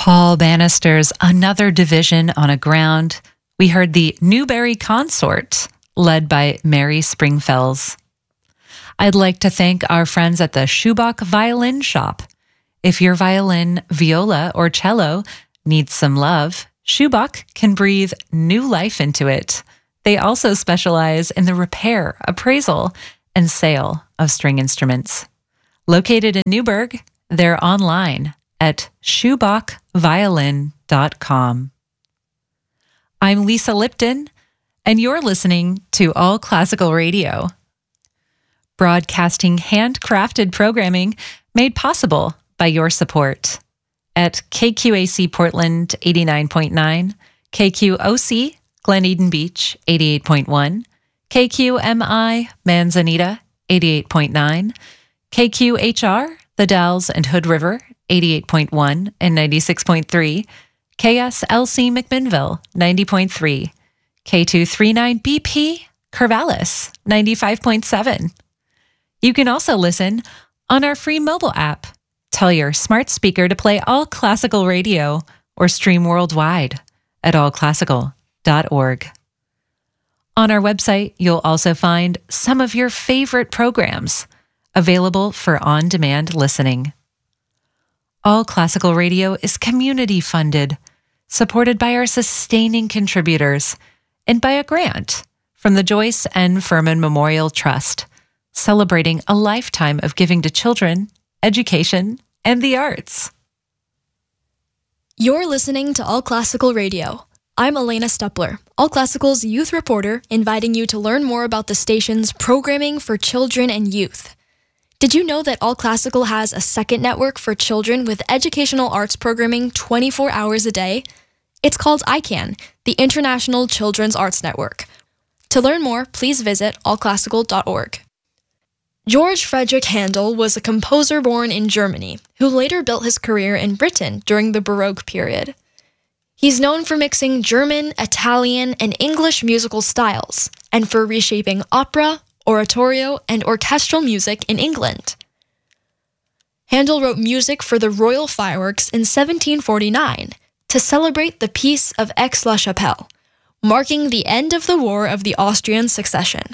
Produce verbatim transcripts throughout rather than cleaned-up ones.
Paul Bannister's Another Division on a Ground. We heard the Newberry Consort, led by Mary Springfells. I'd like to thank our friends at the Schubach Violin Shop. If your violin, viola, or cello needs some love, Schubach can breathe new life into it. They also specialize in the repair, appraisal, and sale of string instruments. Located in Newburgh, they're online at schubach violin dot com. I'm Lisa Lipton, and you're listening to All Classical Radio, broadcasting handcrafted programming made possible by your support at K Q A C Portland eighty-nine point nine, K Q O C Glen Eden Beach eighty-eight point one, K Q M I Manzanita eighty-eight point nine, K Q H R The Dalles and Hood River eighty-eight point one and ninety-six point three, K S L C McMinnville ninety point three, K two thirty-nine B P Corvallis ninety-five point seven. You can also listen on our free mobile app. Tell your smart speaker to play All Classical Radio or stream worldwide at all classical dot org. On our website, you'll also find some of your favorite programs available for on-demand listening. All Classical Radio is community funded, supported by our sustaining contributors, and by a grant from the Joyce N. Furman Memorial Trust, celebrating a lifetime of giving to children, education, and the arts. You're listening to All Classical Radio. I'm Elena Stepler, All Classical's youth reporter, inviting you to learn more about the station's programming for children and youth. Did you know that All Classical has a second network for children with educational arts programming twenty-four hours a day? It's called I CAN, the International Children's Arts Network. To learn more, please visit all classical dot org. George Frederick Handel was a composer born in Germany who later built his career in Britain during the Baroque period. He's known for mixing German, Italian, and English musical styles, and for reshaping opera, oratorio, and orchestral music in England. Handel wrote music for the royal fireworks in seventeen forty-nine to celebrate the Peace of Aix-la-Chapelle, marking the end of the War of the Austrian Succession.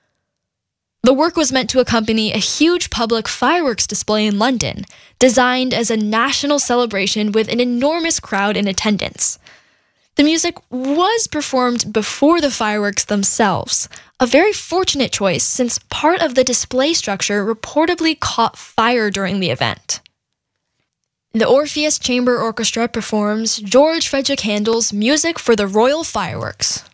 The work was meant to accompany a huge public fireworks display in London, designed as a national celebration with an enormous crowd in attendance. The music was performed before the fireworks themselves, a very fortunate choice since part of the display structure reportedly caught fire during the event. The Orpheus Chamber Orchestra performs George Frederick Handel's Music for the Royal Fireworks.